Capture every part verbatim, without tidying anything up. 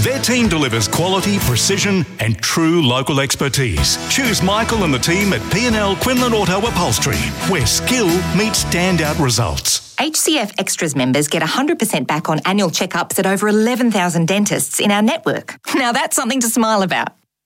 Their team delivers quality, precision and true local expertise. Choose Michael and the team at P and L Quinlan Auto Upholstery, where skill meets standout results. H C F Extras members get one hundred percent back on annual checkups at over eleven thousand dentists in our network. Now that's something to smile about.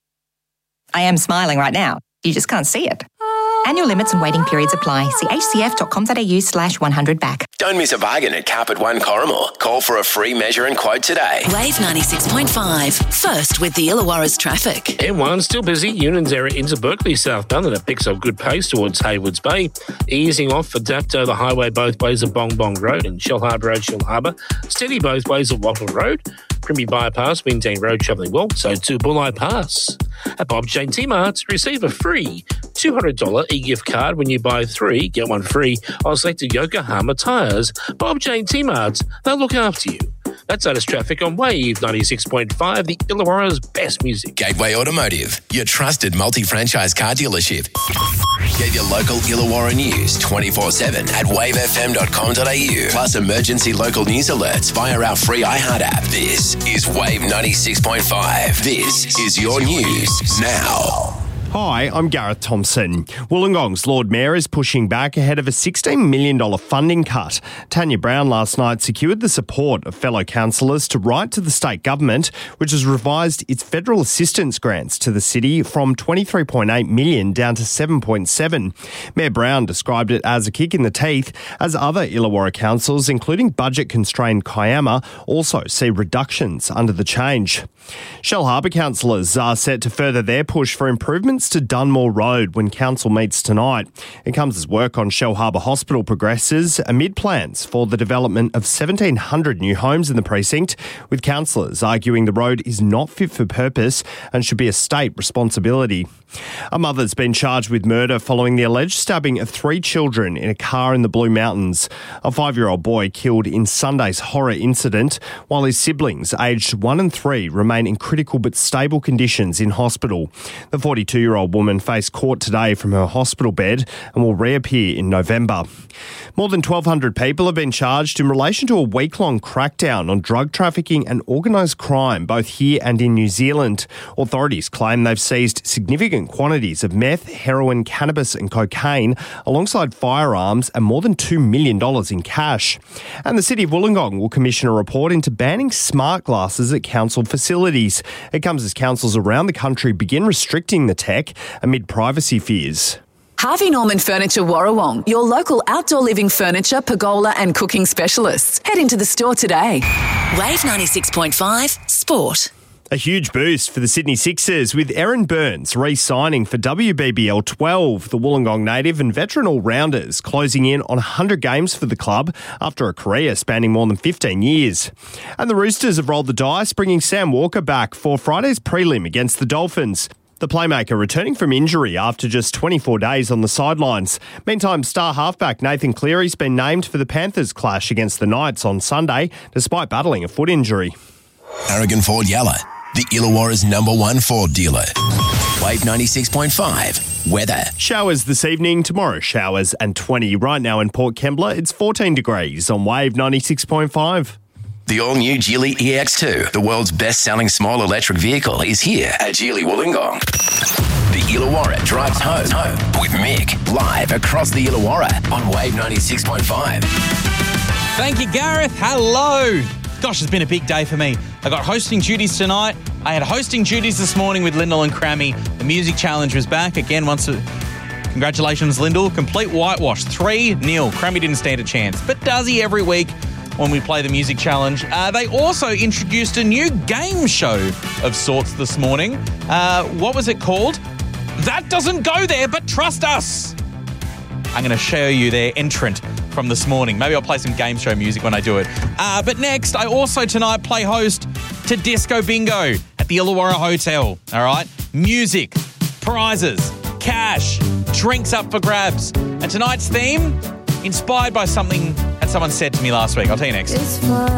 I am smiling right now. You just can't see it. Annual limits and waiting periods apply. See hcf.com.au slash 100 back. Don't miss a bargain at Carpet One Corrimal. Call for a free measure and quote today. Wave ninety-six point five. First with the Illawarra's traffic. M one still busy. Union's into Berkeley southbound, and it picks up good pace towards Haywards Bay. Easing off at Dapto, the highway both ways of Bong Bong Road and Shell Harbour Road, Shell Harbour. Steady both ways of Wattle Road. Primby Bypass, Windane Road travelling well, so to Bulleye Pass. At Bob Jane T-Marts, receive a free two hundred dollars e-gift card when you buy three, get one free on selected Yokohama tyres. Bob Jane T-Marts, they'll look after you. That's latest traffic on Wave ninety-six point five, the Illawarra's best music. Gateway Automotive, your trusted multi-franchise car dealership. Get your local Illawarra news twenty-four seven at wave f m dot com dot a u. Plus emergency local news alerts via our free iHeart app. This is Wave ninety-six point five. This is your news now. Hi, I'm Gareth Thompson. Wollongong's Lord Mayor is pushing back ahead of a sixteen million dollars funding cut. Tanya Brown last night secured the support of fellow councillors to write to the state government, which has revised its federal assistance grants to the city from twenty-three point eight million dollars down to seven point seven. Mayor Brown described it as a kick in the teeth, as other Illawarra councils, including budget-constrained Kiama, also see reductions under the change. Shell Harbour councillors are set to further their push for improvements to Dunmore Road when council meets tonight. It comes as work on Shell Harbour Hospital progresses amid plans for the development of seventeen hundred new homes in the precinct, with councillors arguing the road is not fit for purpose and should be a state responsibility. A mother's been charged with murder following the alleged stabbing of three children in a car in the Blue Mountains. A five-year-old boy killed in Sunday's horror incident, while his siblings, aged one and three, remain in critical but stable conditions in hospital. The forty-two-year-old woman faced court today from her hospital bed and will reappear in November. More than twelve hundred people have been charged in relation to a week-long crackdown on drug trafficking and organised crime, both here and in New Zealand. Authorities claim they've seized significant quantities of meth, heroin, cannabis and cocaine, alongside firearms and more than two million dollars in cash. And the City of Wollongong will commission a report into banning smart glasses at council facilities. It comes as councils around the country begin restricting the tech amid privacy fears. Harvey Norman Furniture Warrawong, your local outdoor living furniture, pergola and cooking specialists. Head into the store today. Wave ninety-six point five Sport. A huge boost for the Sydney Sixers, with Aaron Burns re-signing for W B B L twelve. The Wollongong native and veteran all-rounders closing in on one hundred games for the club after a career spanning more than fifteen years. And the Roosters have rolled the dice, bringing Sam Walker back for Friday's prelim against the Dolphins. The playmaker returning from injury after just twenty-four days on the sidelines. Meantime, star halfback Nathan Cleary's been named for the Panthers' clash against the Knights on Sunday, despite battling a foot injury. Aragon Ford Yalla, the Illawarra's number one Ford dealer. Wave ninety-six point five. Weather. Showers this evening, tomorrow showers and twenty. Right now in Port Kembla, it's fourteen degrees on Wave ninety-six point five. The all-new Geely E X two, the world's best-selling small electric vehicle, is here at Geely Wollongong. The Illawarra drives home, home with Mick, live across the Illawarra on Wave ninety-six point five. Thank you, Gareth. Hello. Gosh, it's been a big day for me. I got hosting duties tonight. I had hosting duties this morning with Lyndall and Crammy. The music challenge was back again. Once, a, congratulations, Lyndall. Complete whitewash, three nil. Crammy didn't stand a chance, but does he every week when we play the music challenge? Uh, they also introduced a new game show of sorts this morning. Uh, what was it called? That doesn't go there, but trust us. I'm going to show you their entrant from this morning. Maybe I'll play some game show music when I do it. Uh, but next, I also tonight play host to Disco Bingo at the Illawarra Hotel. All right? Music, prizes, cash, drinks up for grabs. And tonight's theme, inspired by something that someone said to me last week. I'll tell you next.